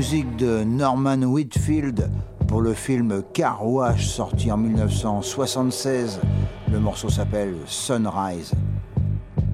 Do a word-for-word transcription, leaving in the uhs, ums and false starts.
musique de Norman Whitfield pour le film Car Wash sorti en mille neuf cent soixante-seize. Le morceau s'appelle Sunrise.